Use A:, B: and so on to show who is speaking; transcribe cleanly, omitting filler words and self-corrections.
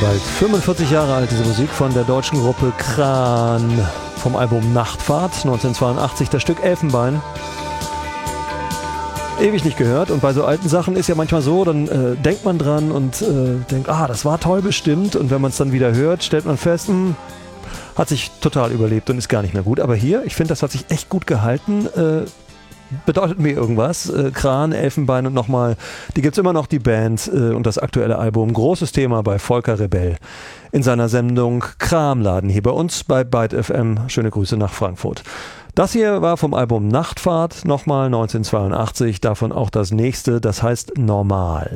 A: bald 45 Jahre alt, diese Musik von der deutschen Gruppe Kran vom Album Nachtfahrt 1982, das Stück Elfenbein. Ewig nicht gehört, und bei so alten Sachen ist ja manchmal so, dann denkt man dran und denkt, das war toll bestimmt, und wenn man es dann wieder hört, stellt man fest, hat sich total überlebt und ist gar nicht mehr gut. Aber hier, ich finde, das hat sich echt gut gehalten, bedeutet mir irgendwas. Kran, Elfenbein und nochmal, die gibt es immer noch, die Band und das aktuelle Album. Großes Thema bei Volker Rebell in seiner Sendung Kramladen hier bei uns bei Byte FM. Schöne Grüße nach Frankfurt. Das hier war vom Album Nachtfahrt, nochmal 1982, davon auch das nächste, das heißt Normal.